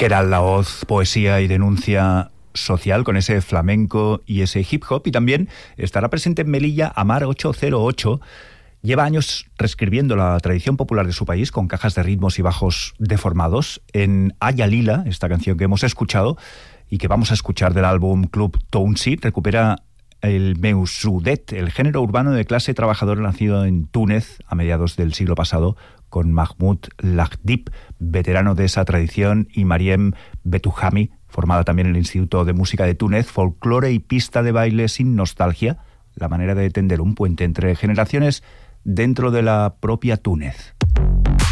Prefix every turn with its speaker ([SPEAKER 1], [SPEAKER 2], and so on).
[SPEAKER 1] que era la voz, poesía y denuncia social con ese flamenco y ese hip hop. Y también estará presente en Melilla Amar 808. Lleva años reescribiendo la tradición popular de su país con cajas de ritmos y bajos deformados. En Aya Lila, esta canción que hemos escuchado y que vamos a escuchar del álbum Club Tounsi, recupera el Meusudet, el género urbano de clase trabajadora nacido en Túnez a mediados del siglo pasado, con Mahmoud Lahdib, veterano de esa tradición, y Mariem Betuhami, formada también en el Instituto de Música de Túnez. Folclore y pista de baile sin nostalgia, la manera de tender un puente entre generaciones dentro de la propia Túnez.